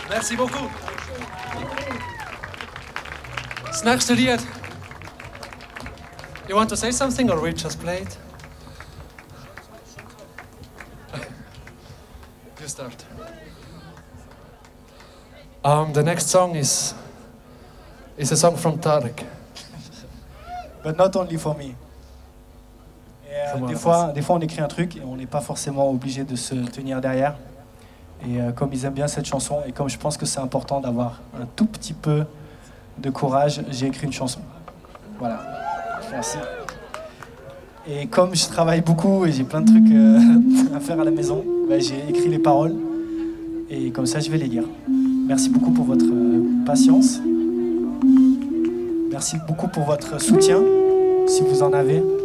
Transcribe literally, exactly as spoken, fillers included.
Merci beaucoup. Das nächste Lied. You want to say something or we just play it? You start. Um, the next song is is a song from Tarek. But not only for me. Et, euh, des, fois, des fois, on écrit un truc et on n'est pas forcément obligé de se tenir derrière. Et euh, comme ils aiment bien cette chanson, et comme je pense que c'est important d'avoir un tout petit peu de courage, j'ai écrit une chanson. Voilà. Merci. Et comme je travaille beaucoup et j'ai plein de trucs euh, à faire à la maison, bah, j'ai écrit les paroles. Et comme ça, je vais les lire. Merci beaucoup pour votre euh, patience. Merci beaucoup pour votre soutien, si vous en avez.